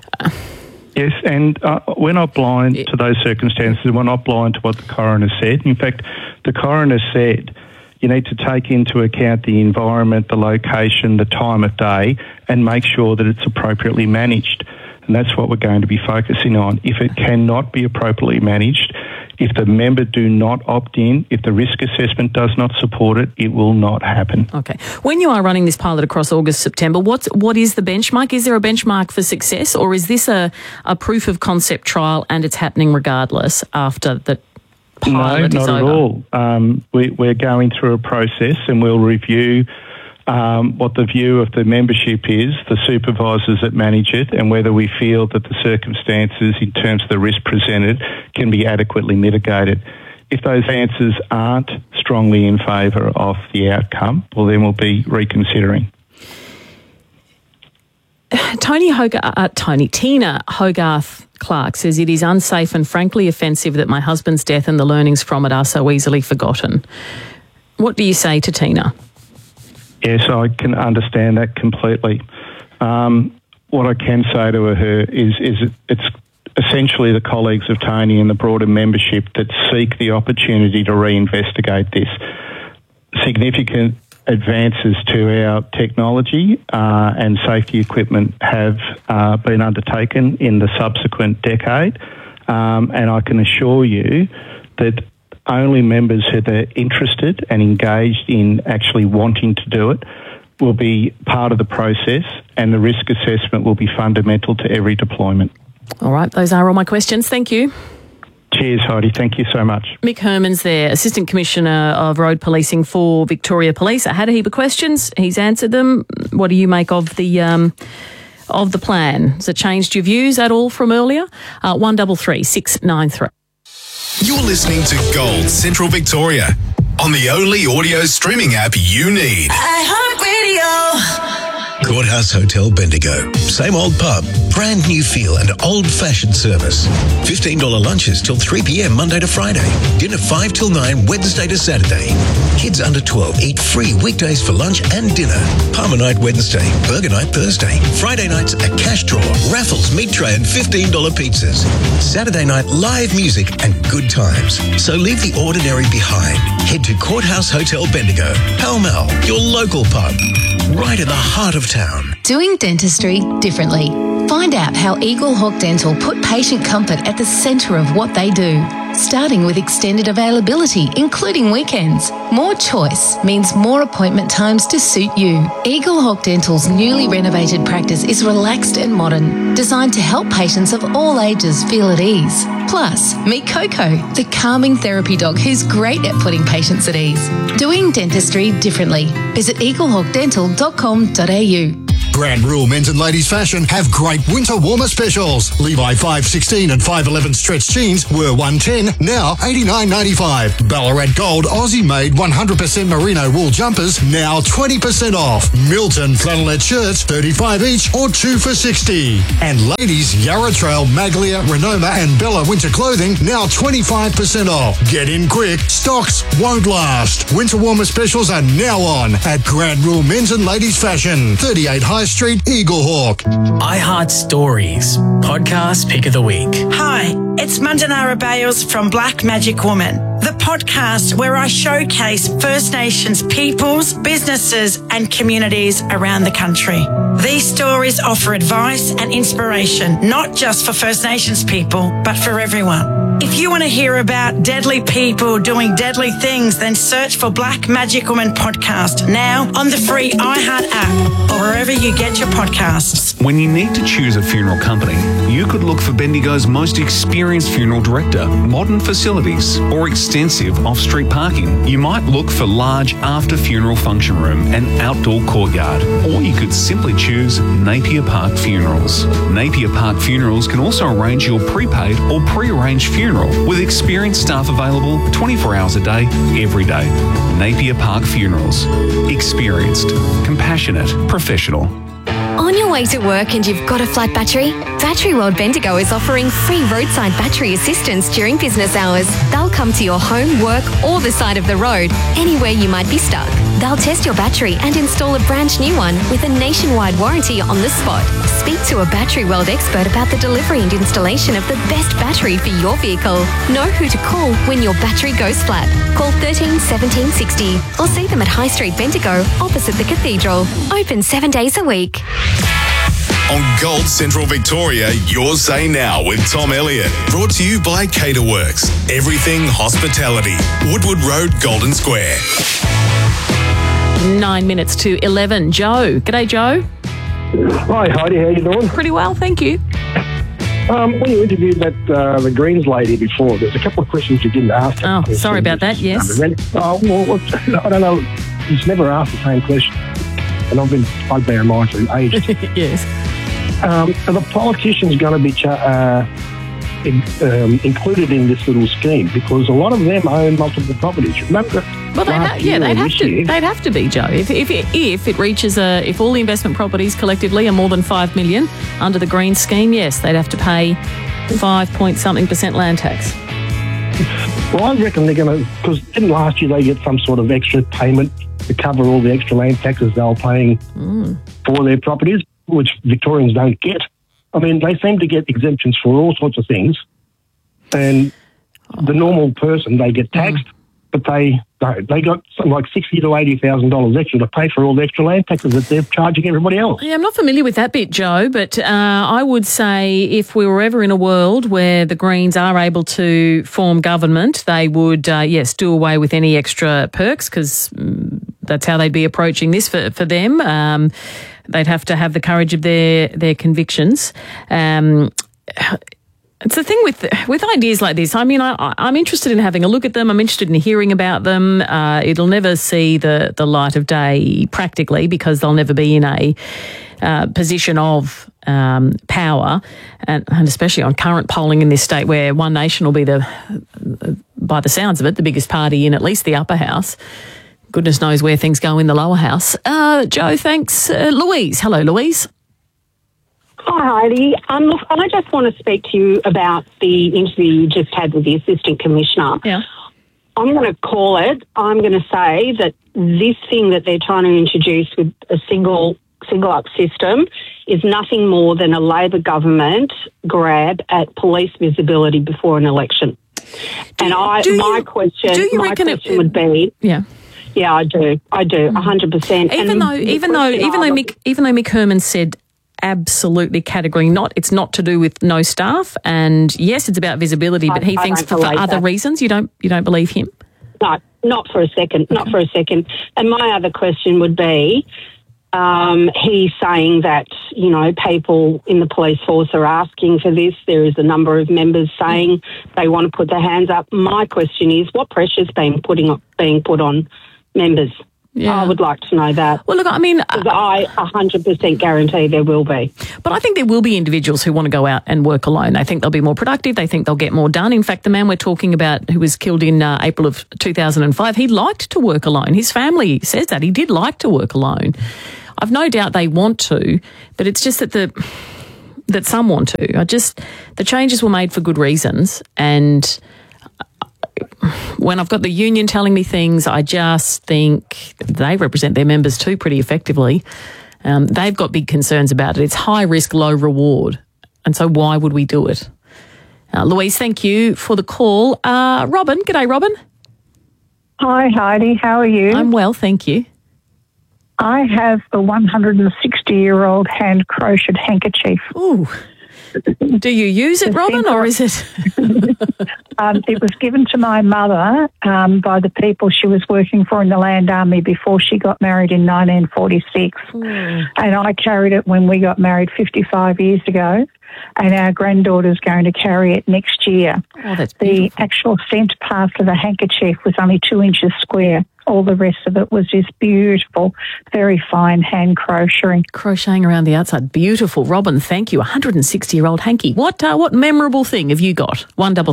Yes, and we're not blind to those circumstances. We're not blind to what the coroner said. In fact, the coroner said you need to take into account the environment, the location, the time of day, and make sure that it's appropriately managed. And that's what we're going to be focusing on. If it cannot be appropriately managed, if the member do not opt in, if the risk assessment does not support it, it will not happen. Okay. When you are running this pilot across August, September, what is the benchmark? Is there a benchmark for success, or is this a proof of concept trial and it's happening regardless after the pilot is over? No, not at all. We're going through a process and we'll review what the view of the membership is, the supervisors that manage it, and whether we feel that the circumstances in terms of the risk presented can be adequately mitigated. If those answers aren't strongly in favour of the outcome, well, then we'll be reconsidering. Tina Hogarth Clark says it is unsafe and frankly offensive that my husband's death and the learnings from it are so easily forgotten. What do you say to Tina? Yes, I can understand that completely. What I can say to her is it's essentially the colleagues of Tony and the broader membership that seek the opportunity to reinvestigate this. Significant advances to our technology and safety equipment have been undertaken in the subsequent decade, and I can assure you that only members who are interested and engaged in actually wanting to do it will be part of the process, and the risk assessment will be fundamental to every deployment. All right, those are all my questions. Thank you. Cheers, Heidi. Thank you so much. Mick Herman's there, Assistant Commissioner of Road Policing for Victoria Police. I had a heap of questions. He's answered them. What do you make of the plan? Has it changed your views at all from earlier? 133 693. You're listening to Gold Central Victoria on the only audio streaming app you need. iHeartRadio. Courthouse Hotel Bendigo. Same old pub, brand new feel and old-fashioned service. $15 lunches till 3 p.m. Monday to Friday. Dinner 5 till 9 Wednesday to Saturday. Kids under 12 eat free weekdays for lunch and dinner. Palmer night Wednesday, burger night Thursday. Friday nights a cash draw, raffles, meat tray and $15 pizzas. Saturday night live music and good times. So leave the ordinary behind. Head to Courthouse Hotel Bendigo, Pall Mall, your local pub, right in the heart of town. Doing dentistry differently. Find out how Eagle Hawk Dental put patient comfort at the centre of what they do. Starting with extended availability, including weekends. More choice means more appointment times to suit you. Eagle Hawk Dental's newly renovated practice is relaxed and modern, designed to help patients of all ages feel at ease. Plus, meet Coco, the calming therapy dog who's great at putting patients at ease. Doing dentistry differently. Visit eaglehawkdental.com.au. Grand Rule Men's and Ladies Fashion have great winter warmer specials. Levi 516 and 511 stretch jeans were $110, now $89.95. Ballarat Gold Aussie-made 100% merino wool jumpers, now 20% off. Milton flannelette shirts, $35 each or 2 for $60. And ladies Yarra Trail, Maglia, Renoma and Bella winter clothing, now 25% off. Get in quick, stocks won't last. Winter warmer specials are now on at Grand Rule Men's and Ladies Fashion, 38 High Street, Eagle Hawk. I Heart Stories, podcast pick of the week. Hi, it's Mandanara Bales from Black Magic Woman, the podcast where I showcase First Nations peoples, businesses and communities around the country. These stories offer advice and inspiration, not just for First Nations people, but for everyone. If you want to hear about deadly people doing deadly things, then search for Black Magic Woman podcast now on the free iHeart app or wherever you get your podcasts. When you need to choose a funeral company, you could look for Bendigo's most experienced funeral director, modern facilities, or extensive off-street parking. You might look for large after-funeral function room and outdoor courtyard, or you could simply choose Napier Park Funerals. Napier Park Funerals can also arrange your prepaid or pre-arranged funeral with experienced staff available 24 hours a day, every day. Napier Park Funerals. Experienced, compassionate, professional. On your way to work and you've got a flat battery? Battery World Bendigo is offering free roadside battery assistance during business hours. They'll come to your home, work or the side of the road, anywhere you might be stuck. They'll test your battery and install a brand new one with a nationwide warranty on the spot. Speak to a Battery World expert about the delivery and installation of the best battery for your vehicle. Know who to call when your battery goes flat. Call 13 17 60 or see them at High Street Bendigo opposite the Cathedral. Open 7 days a week. On Gold Central Victoria, your say now with Tom Elliott. Brought to you by Caterworks. Everything hospitality. Woodward Road, Golden Square. 9 minutes to 11. Joe. G'day, Joe. Hi, Heidi. How you doing? Pretty well, thank you. When you interviewed the Greens lady before, there's a couple of questions you didn't ask. Oh, sorry about that, yes. Oh, well, I don't know. He's never asked the same question. And I've been bugbear mine for ages. Yes. Are the politicians going to be included in this little scheme? Because a lot of them own multiple properties. Remember? Well, they'd have to be, Joe. If it reaches if all the investment properties collectively are more than 5 million under the Green scheme, yes, they'd have to pay 5-point-something% land tax. Well, I reckon they're going to, because didn't last year they get some sort of extra payment to cover all the extra land taxes they were paying for their properties, which Victorians don't get. I mean, they seem to get exemptions for all sorts of things, and the normal person, they get taxed, but they got something like $60,000 to $80,000 extra to pay for all the extra land taxes that they're charging everybody else. Yeah, I'm not familiar with that bit, Joe, but I would say if we were ever in a world where the Greens are able to form government, they would, yes, do away with any extra perks, because that's how they'd be approaching this for them. They'd have to have the courage of their convictions. It's the thing with ideas like this. I mean, I'm interested in having a look at them. I'm interested in hearing about them. It'll never see the light of day practically, because they'll never be in a position of power, and especially on current polling in this state, where One Nation will be by the sounds of it, the biggest party in at least the upper house. Goodness knows where things go in the lower house. Joe, thanks. Louise. Hello, Louise. Hi, Heidi. Look, I just want to speak to you about the interview you just had with the Assistant Commissioner. Yeah. I'm going to call it. I'm going to say that this thing that they're trying to introduce with a single up system is nothing more than a Labor government grab at police visibility before an election. My question would be, yeah. Yeah, I do, 100%. Even though Mick Herman said absolutely categorically not, it's not to do with no staff, and yes, it's about visibility, but he thinks for other reasons. You don't believe him? No, not for a second. Not for a second. And my other question would be, he's saying that, people in the police force are asking for this. There is a number of members saying they want to put their hands up. My question is, what pressure is being put on members? I would like to know that. Well, look, I mean... Because I 100% guarantee there will be. But I think there will be individuals who want to go out and work alone. They think they'll be more productive. They think they'll get more done. In fact, the man we're talking about who was killed in April of 2005, he liked to work alone. His family says that. He did like to work alone. I've no doubt they want to, but it's just that some want to. The changes were made for good reasons, and when I've got the union telling me things, I just think they represent their members too pretty effectively. They've got big concerns about it. It's high risk, low reward. And so why would we do it? Louise, thank you for the call. Robin, g'day, Robin. Hi, Heidi. How are you? I'm well, thank you. I have a 160-year-old hand-crocheted handkerchief. Ooh. Do you use it, Robin, or is it? It was given to my mother by the people she was working for in the Land Army before she got married in 1946. And I carried it when we got married 55 years ago, and our granddaughter's going to carry it next year. Oh, that's beautiful. The actual centre part of the handkerchief was only 2 inches square. All the rest of it was just beautiful, very fine hand crocheting. Crocheting around the outside. Beautiful. Robin, thank you. 160-year-old hanky. What memorable thing have you got?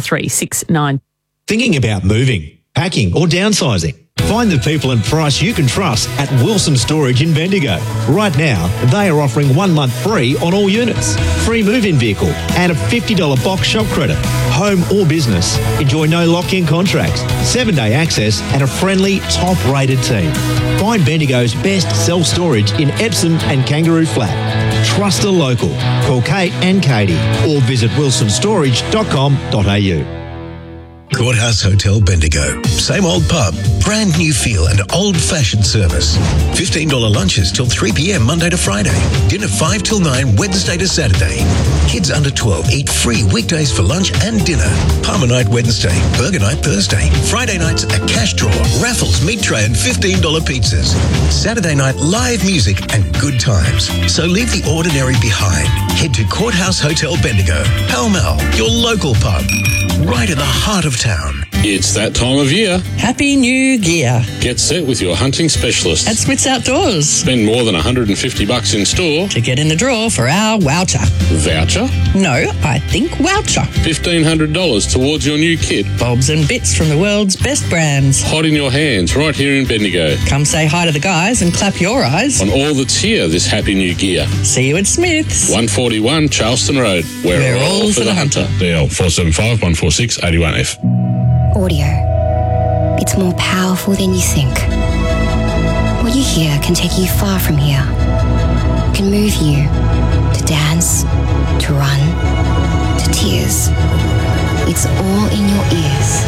1336 Thinking about moving, packing or downsizing? Find the people and price you can trust at Wilson Storage in Bendigo. Right now, they are offering 1 month free on all units, free move-in vehicle and a $50 box shop credit. Home or business, enjoy no lock-in contracts, 7-day access and a friendly, top-rated team. Find Bendigo's best self-storage in Epsom and Kangaroo Flat. Trust a local. Call Kate and Katie or visit wilsonstorage.com.au. Courthouse Hotel Bendigo. Same old pub, brand new feel and old-fashioned service. $15 lunches till 3 p.m. Monday to Friday. Dinner 5 till 9 Wednesday to Saturday. Kids under 12 eat free weekdays for lunch and dinner. Palmer night Wednesday, burger night Thursday. Friday nights a cash draw, raffles, meat tray and $15 pizzas. Saturday night live music and good times. So leave the ordinary behind. Head to Courthouse Hotel Bendigo. Pall Mall, your local pub. Right in the heart of town. It's that time of year. Happy New Year. Get set with your hunting specialist at Smith's Outdoors. Spend more than $150 in store to get in the draw for our voucher. Voucher? No, I think voucher. $1,500 towards your new kit. Bobs and bits from the world's best brands. Hot in your hands right here in Bendigo. Come say hi to the guys and clap your eyes on all that's here this Happy New Year. See you at Smith's. 141 Charleston Road. We're all for the hunter. DL 475 146 81F. Audio. It's more powerful than you think. What you hear can take you far from here. It can move you to dance, to run, to tears. It's all in your ears.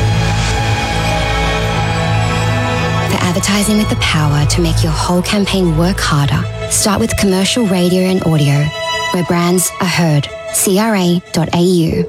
For advertising with the power to make your whole campaign work harder, start with commercial radio and audio, where brands are heard. CRA.au.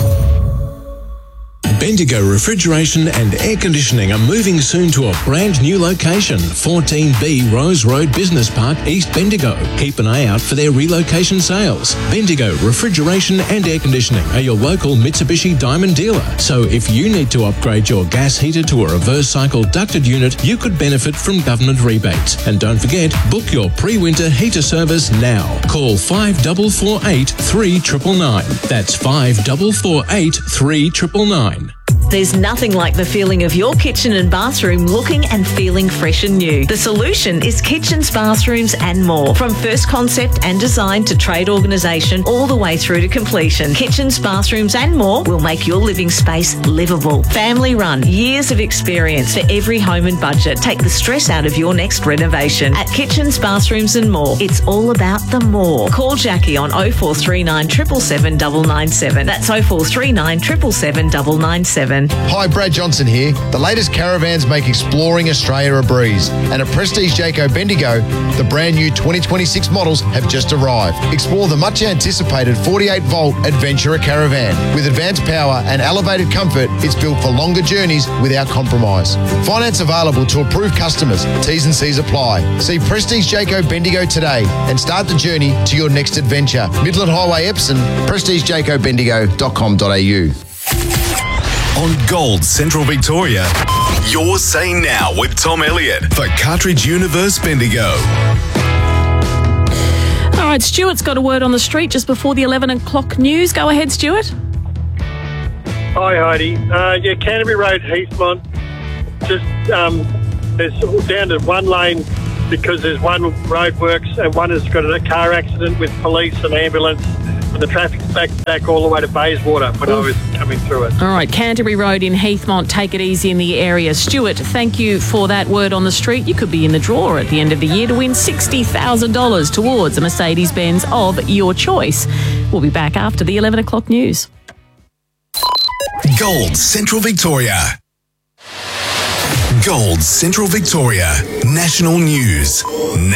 Bendigo Refrigeration and Air Conditioning are moving soon to a brand new location, 14B Rose Road Business Park, East Bendigo. Keep an eye out for their relocation sales. Bendigo Refrigeration and Air Conditioning are your local Mitsubishi Diamond dealer. So if you need to upgrade your gas heater to a reverse cycle ducted unit, you could benefit from government rebates. And don't forget, book your pre-winter heater service now. Call 5448 3999. That's 5448 3999. There's nothing like the feeling of your kitchen and bathroom looking and feeling fresh and new. The solution is Kitchens, Bathrooms and More. From first concept and design to trade organisation all the way through to completion. Kitchens, Bathrooms and More will make your living space livable. Family run, years of experience for every home and budget. Take the stress out of your next renovation. At Kitchens, Bathrooms and More, it's all about the more. Call Jackie on 0439 777 997. That's 0439 777 997. Hi, Brad Johnson here. The latest caravans make exploring Australia a breeze. And at Prestige Jayco Bendigo, the brand new 2026 models have just arrived. Explore the much anticipated 48-volt Adventurer Caravan. With advanced power and elevated comfort, it's built for longer journeys without compromise. Finance available to approved customers. T's and C's apply. See Prestige Jayco Bendigo today and start the journey to your next adventure. Midland Highway, Epsom, prestigejaycobendigo.com.au. On Gold Central Victoria, Your Say Now with Tom Elliott for Cartridge Universe Bendigo. All right, Stuart's got a word on the street just before the 11 o'clock news. Go ahead, Stuart. Hi, Heidi. Canterbury Road, Heathmont. Just there's down to one lane because there's one roadworks and one has got a car accident with police and ambulance. And the traffic's back all the way to Bayswater when I was coming through it. All right, Canterbury Road in Heathmont. Take it easy in the area. Stuart, thank you for that word on the street. You could be in the draw at the end of the year to win $60,000 towards a Mercedes-Benz of your choice. We'll be back after the 11 o'clock news. Gold Central Victoria. Gold Central Victoria. National News.